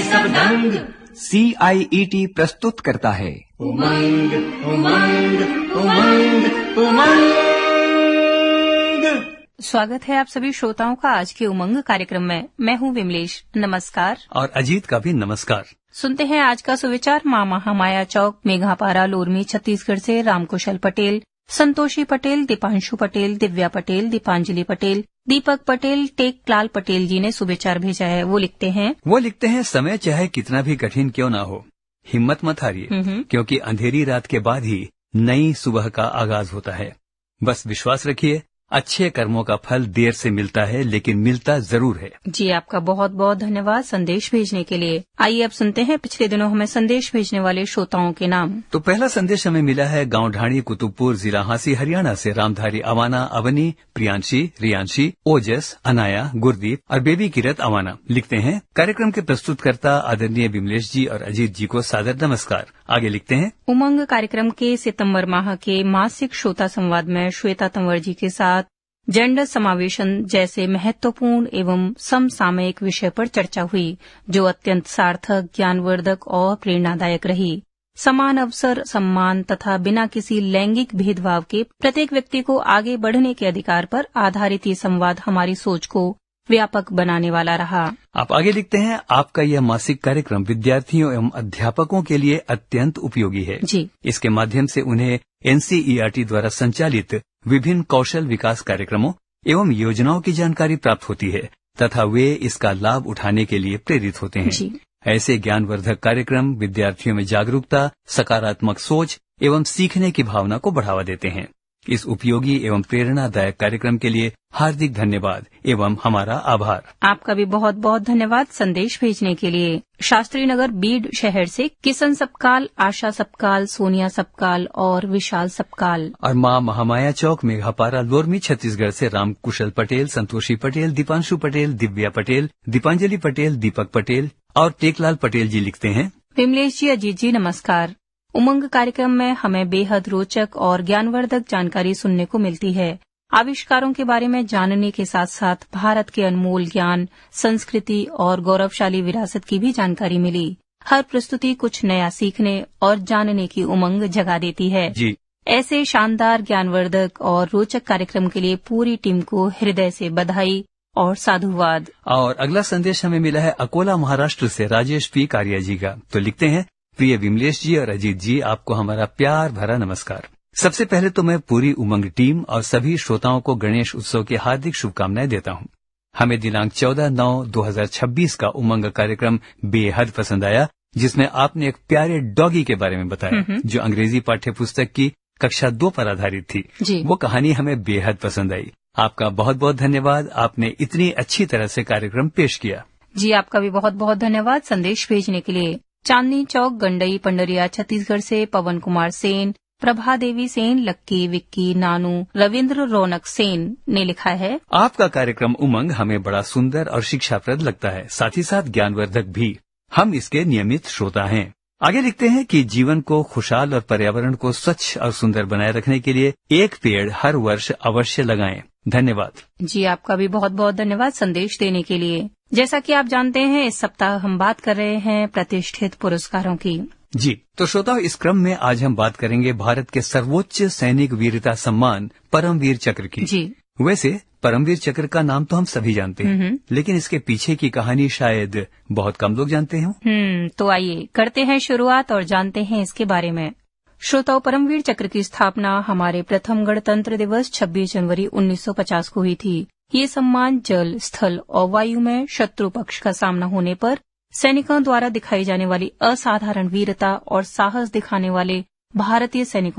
सब दंग। CIET प्रस्तुत करता है उमंग उमंग उमंग उमंग। स्वागत है आप सभी श्रोताओं का आज के उमंग कार्यक्रम में। मैं हूं विमलेश, नमस्कार। और अजीत का भी नमस्कार। सुनते हैं आज का सुविचार। मां महामाया चौक, मेघापारा, लोरमी, छत्तीसगढ़ से रामकुशल पटेल, संतोषी पटेल, दीपांशु पटेल, दिव्या पटेल, दीपांजलि पटेल, दीपक पटेल, टेकलाल पटेल जी ने सुविचार भेजा है। वो लिखते हैं समय चाहे कितना भी कठिन क्यों ना हो, हिम्मत मत हारिए, क्योंकि अंधेरी रात के बाद ही नई सुबह का आगाज होता है। बस विश्वास रखिए, अच्छे कर्मों का फल देर से मिलता है, लेकिन मिलता जरूर है। जी, आपका बहुत बहुत धन्यवाद संदेश भेजने के लिए। आइए अब सुनते हैं पिछले दिनों हमें संदेश भेजने वाले श्रोताओं के नाम। तो पहला संदेश हमें मिला है गांव ढाणी, कुतुबपुर, जिला हांसी, हरियाणा से रामधारी अवाना, अवनी, प्रियांशी, रियांशी, ओजस, अनाया, गुरदीप और बेबी किरत अवाना लिखते हैं, कार्यक्रम के प्रस्तुतकर्ता आदरणीय विमलेश जी और अजीत जी को सादर नमस्कार। आगे लिखते हैं, उमंग कार्यक्रम के सितंबर माह के मासिक श्रोता संवाद में श्वेता तंवर जी के साथ जेंडर समावेशन जैसे महत्वपूर्ण एवं समसामयिक विषय पर चर्चा हुई, जो अत्यंत सार्थक, ज्ञानवर्धक और प्रेरणादायक रही। समान अवसर, सम्मान तथा बिना किसी लैंगिक भेदभाव के प्रत्येक व्यक्ति को आगे बढ़ने के अधिकार पर आधारित ये संवाद हमारी सोच को व्यापक बनाने वाला रहा। आप आगे लिखते हैं, आपका यह मासिक कार्यक्रम विद्यार्थियों एवं अध्यापकों के लिए अत्यंत उपयोगी है। जी, इसके माध्यम से उन्हें NCERT द्वारा संचालित विभिन्न कौशल विकास कार्यक्रमों एवं योजनाओं की जानकारी प्राप्त होती है तथा वे इसका लाभ उठाने के लिए प्रेरित होते हैं। जी। ऐसे ज्ञानवर्धक कार्यक्रम विद्यार्थियों में जागरूकता, सकारात्मक सोच एवं सीखने की भावना को बढ़ावा देते हैं। इस उपयोगी एवं प्रेरणादायक कार्यक्रम के लिए हार्दिक धन्यवाद एवं हमारा आभार। आपका भी बहुत बहुत धन्यवाद संदेश भेजने के लिए। शास्त्री नगर बीड शहर से किशन सपकाल, आशा सपकाल, सोनिया सपकाल और विशाल सपकाल। और मां महामाया चौक, मेघापारा, लोरमी, छत्तीसगढ़ से रामकुशल पटेल, संतोषी पटेल, दीपांशु पटेल, दिव्या पटेल, दीपांजलि पटेल, दीपक पटेल और टेकलाल पटेल जी लिखते हैं, विमलेश जी, अजीत जी नमस्कार। उमंग कार्यक्रम में हमें बेहद रोचक और ज्ञानवर्धक जानकारी सुनने को मिलती है। आविष्कारों के बारे में जानने के साथ साथ भारत के अनमोल ज्ञान, संस्कृति और गौरवशाली विरासत की भी जानकारी मिली। हर प्रस्तुति कुछ नया सीखने और जानने की उमंग जगा देती है। जी। ऐसे शानदार, ज्ञानवर्धक और रोचक कार्यक्रम के लिए पूरी टीम को हृदय से बधाई और साधुवाद। और अगला संदेश हमें मिला है अकोला, महाराष्ट्र से राजेश पी कारिया जी का। तो लिखते हैं, प्रिय विमलेश जी और अजीत जी, आपको हमारा प्यार भरा नमस्कार। सबसे पहले तो मैं पूरी उमंग टीम और सभी श्रोताओं को गणेश उत्सव की हार्दिक शुभकामनाएं देता हूं। हमें दिनांक 14/9/2026 का उमंग कार्यक्रम बेहद पसंद आया, जिसमें आपने एक प्यारे डॉगी के बारे में बताया, जो अंग्रेजी पाठ्य पुस्तक की कक्षा 2 पर आधारित थी। जी। वो कहानी हमें बेहद पसंद आई। आपका बहुत बहुत धन्यवाद, आपने इतनी अच्छी तरह से कार्यक्रम पेश किया। जी, आपका भी बहुत बहुत धन्यवाद संदेश भेजने के लिए। चांदनी चौक, गंडई, पंडरिया, छत्तीसगढ़ से पवन कुमार सेन, प्रभा देवी सेन, लक्की, विक्की, नानू, रविंद्र रौनक सेन ने लिखा है, आपका कार्यक्रम उमंग हमें बड़ा सुंदर और शिक्षाप्रद लगता है, साथ ही साथ ज्ञानवर्धक भी। हम इसके नियमित श्रोता हैं। आगे लिखते हैं कि जीवन को खुशहाल और पर्यावरण को स्वच्छ और सुंदर बनाए रखने के लिए एक पेड़ हर वर्ष अवश्य लगाएं। धन्यवाद। जी, आपका भी बहुत बहुत धन्यवाद संदेश देने के लिए। जैसा कि आप जानते हैं, इस सप्ताह हम बात कर रहे हैं प्रतिष्ठित पुरस्कारों की। जी, तो श्रोताओं, इस क्रम में आज हम बात करेंगे भारत के सर्वोच्च सैनिक वीरता सम्मान परमवीर चक्र की। जी। वैसे परमवीर चक्र का नाम तो हम सभी जानते हैं, लेकिन इसके पीछे की कहानी शायद बहुत कम लोग जानते हों। तो आइए करते हैं शुरुआत और जानते हैं इसके बारे में। श्रोताओं, परमवीर चक्र की स्थापना हमारे प्रथम गणतंत्र दिवस 26 जनवरी 1950 को हुई थी। ये सम्मान जल, स्थल और वायु में शत्रु पक्ष का सामना होने पर सैनिकों द्वारा दिखाई जाने वाली असाधारण वीरता और साहस दिखाने वाले भारतीय सैनिकों